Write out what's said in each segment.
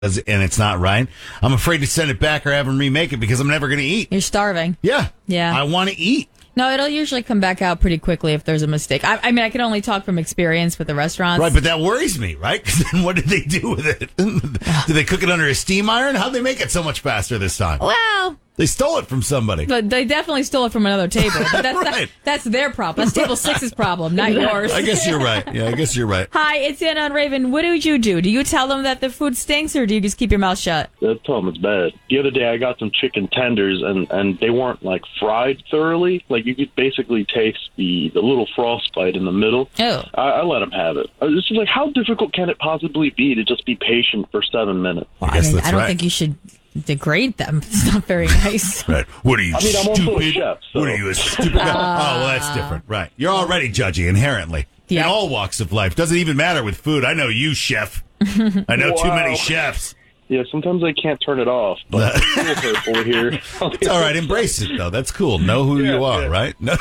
and it's not right, I'm afraid to send it back or have them remake it because I'm never going to eat. You're starving. Yeah. Yeah. I want to eat. No, it'll usually come back out pretty quickly if there's a mistake. I mean, I can only talk from experience with the restaurants. Right, but that worries me, right? Because then what did they do with it? Did they cook it under a steam iron? How'd they make it so much faster this time? Well, they stole it from somebody. But they definitely stole it from another table. But that's, Right. that's their problem. That's table 6's problem, not yours. I guess you're right. Yeah, I guess you're right. Hi, it's Anna and Raven. What do you do? Do you tell them that the food stinks, or do you just keep your mouth shut? I tell them it's bad. The other day I got some chicken tenders, and they weren't, like, fried thoroughly. Like, you could basically taste the little frostbite in the middle. Oh. I let them have it. It's just like, how difficult can it possibly be to just be patient for 7 minutes? I guess that's I don't right. think you should degrade them. It's not very nice. Right. What are you, I mean, I'm also a stupid? chef, so. What are you, a stupid guy? Oh, well, that's different. Right. You're already judgy inherently. Yeah. In all walks of life. Doesn't even matter with food. I know you, chef. I know too many chefs. Yeah, sometimes I can't turn it off, but I'm a little careful here. It's all right. Embrace it, though. That's cool. Know who you are, right? Know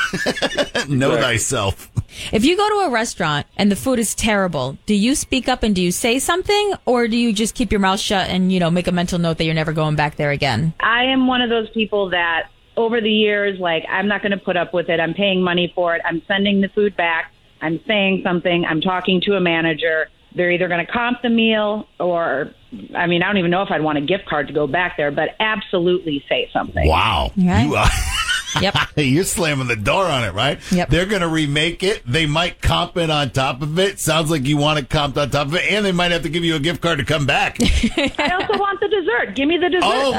thyself. If you go to a restaurant and the food is terrible, do you speak up and do you say something, or do you just keep your mouth shut and, make a mental note that you're never going back there again? I am one of those people that over the years, like, I'm not going to put up with it. I'm paying money for it. I'm sending the food back. I'm saying something. I'm talking to a manager. They're either going to comp the meal or, I mean, I don't even know if I'd want a gift card to go back there, but absolutely say something. Wow. Right. You are. Yep. You're slamming the door on it, right? Yep. They're going to remake it. They might comp it on top of it. Sounds like you want it comped on top of it. And they might have to give you a gift card to come back. I also want the dessert. Give me the dessert. Oh,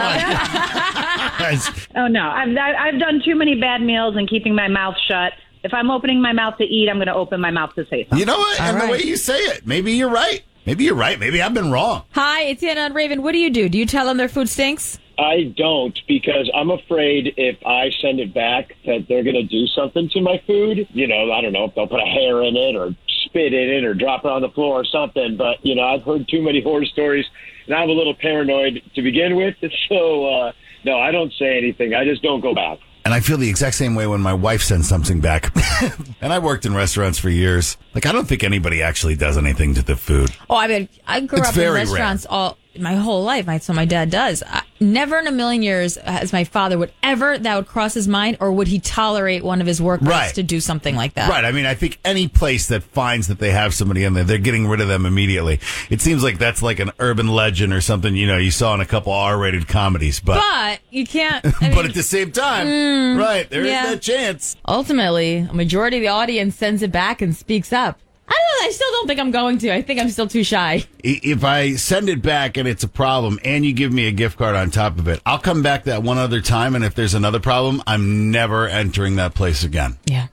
my God. Oh, no. I've done too many bad meals and keeping my mouth shut. If I'm opening my mouth to eat, I'm going to open my mouth to say something. You know what? And All the right. way you say it, maybe you're right. Maybe you're right. Maybe I've been wrong. Hi, it's Anna and Raven. What do you do? Do you tell them their food stinks? I don't, because I'm afraid if I send it back that they're going to do something to my food. I don't know if they'll put a hair in it or spit in it or drop it on the floor or something. But, I've heard too many horror stories, and I'm a little paranoid to begin with. So, no, I don't say anything. I just don't go back. And I feel the exact same way when my wife sends something back. And I worked in restaurants for years. Like, I don't think anybody actually does anything to the food. Oh, I mean, I grew It's up in very restaurants my whole life. So my dad does. Never in a million years as my father would cross his mind, or would he tolerate one of his workers Right. to do something like that? Right. I mean, I think any place that finds that they have somebody in there, they're getting rid of them immediately. It seems like that's like an urban legend or something, you saw in a couple R-rated comedies. But you can't. but at the same time, right, there is yeah. that chance. Ultimately, a majority of the audience sends it back and speaks up. I don't know. I still don't think I'm going to. I think I'm still too shy. If I send it back and it's a problem and you give me a gift card on top of it, I'll come back that one other time. And if there's another problem, I'm never entering that place again. Yeah.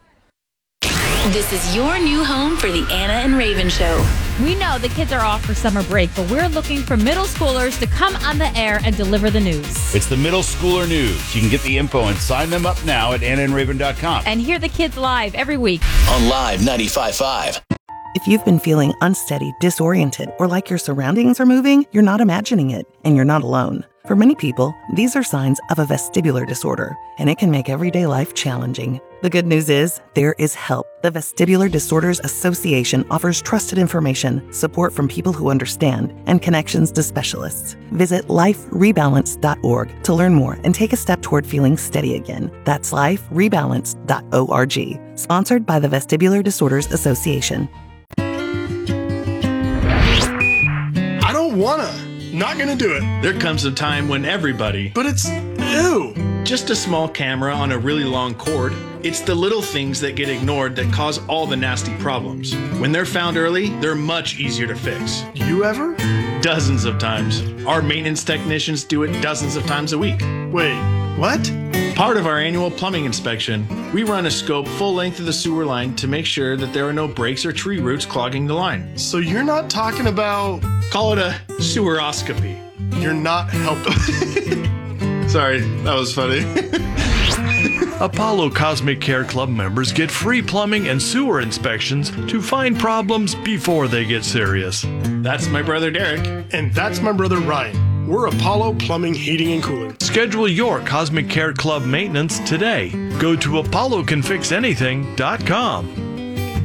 This is your new home for the Anna and Raven Show. We know the kids are off for summer break, but we're looking for middle schoolers to come on the air and deliver the news. It's the Middle Schooler News. You can get the info and sign them up now at AnnaandRaven.com. And hear the kids live every week. On Live 95.5. If you've been feeling unsteady, disoriented, or like your surroundings are moving, you're not imagining it, and you're not alone. For many people, these are signs of a vestibular disorder, and it can make everyday life challenging. The good news is, there is help. The Vestibular Disorders Association offers trusted information, support from people who understand, and connections to specialists. Visit liferebalance.org to learn more and take a step toward feeling steady again. That's liferebalance.org. Sponsored by the Vestibular Disorders Association. I don't wanna. Not gonna do it. There comes a time when everybody, But it's ew. just a small camera on a really long cord. It's the little things that get ignored that cause all the nasty problems. When they're found early, they're much easier to fix. You ever? Dozens of times. Our maintenance technicians do it dozens of times a week. Wait, what? Part of our annual plumbing inspection, we run a scope full length of the sewer line to make sure that there are no breaks or tree roots clogging the line. So you're not talking about... Call it a seweroscopy. You're not helping. Sorry, that was funny. Apollo Cosmic Care Club members get free plumbing and sewer inspections to find problems before they get serious. That's my brother Derek. And that's my brother Ryan. We're Apollo Plumbing, Heating, and Cooling. Schedule your Cosmic Care Club maintenance today. Go to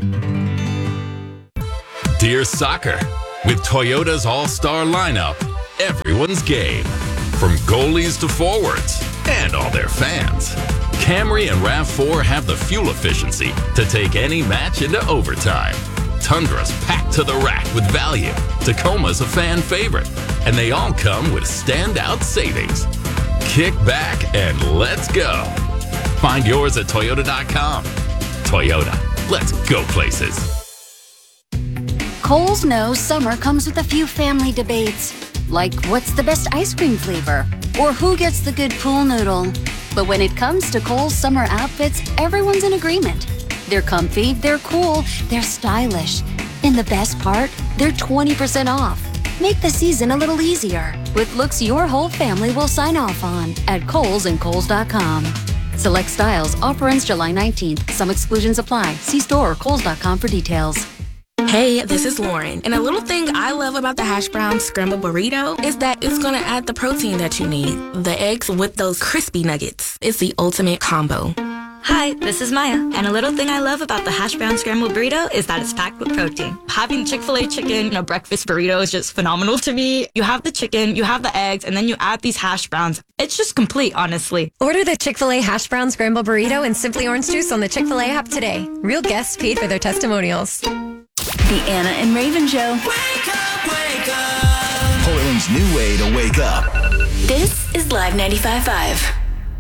apollocanfixanything.com. Dear Soccer, with Toyota's All-Star lineup, everyone's game. From goalies to forwards and all their fans. Camry and RAV4 have the fuel efficiency to take any match into overtime. Tundra's packed to the rack with value. Tacoma's a fan favorite. And they all come with standout savings. Kick back and let's go. Find yours at Toyota.com. Toyota, let's go places. Kohl's knows summer comes with a few family debates. Like, what's the best ice cream flavor? Or who gets the good pool noodle? But when it comes to Kohl's summer outfits, everyone's in agreement. They're comfy, they're cool, they're stylish. And the best part, they're 20% off. Make the season a little easier with looks your whole family will sign off on at Kohl's and Kohl's.com. Select styles. Offer ends July 19th. Some exclusions apply. See store or Kohl's.com for details. Hey, this is Lauren, and a little thing I love about the hash brown scrambled burrito is that it's gonna add the protein that you need. The eggs with those crispy nuggets. It's the ultimate combo. Hi, this is Maya, and a little thing I love about the hash brown scrambled burrito is that it's packed with protein. Having Chick-fil-A chicken in a breakfast burrito is just phenomenal to me. You have the chicken, you have the eggs, and then you add these hash browns. It's just complete, honestly. Order the Chick-fil-A hash brown scrambled burrito and Simply Orange Juice on the Chick-fil-A app today. Real guests paid for their testimonials. The Anna and Raven Show. Wake up, wake up. Portland's new way to wake up. This is Live 95.5.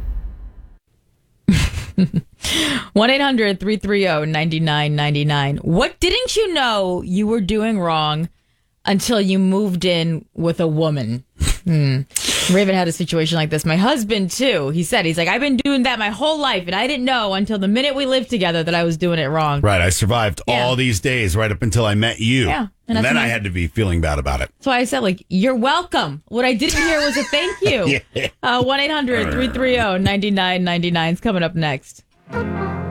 1-800-330-9999. What didn't you know you were doing wrong until you moved in with a woman? Raven had a situation like this. My husband, too. He's like, I've been doing that my whole life, and I didn't know until the minute we lived together that I was doing it wrong. Right. I survived all these days right up until I met you. Yeah. And then I had to be feeling bad about it. So I said, you're welcome. What I didn't hear was a thank you. 1-800-330-9999 is coming up next.